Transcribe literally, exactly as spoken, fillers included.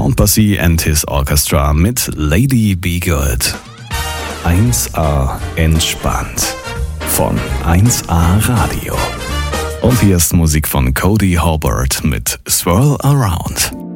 Count Basie and his Orchestra mit Lady Be Good. eins A entspannt von eins A Radio. Und hier ist Musik von Cody Hobart mit Swirl Around.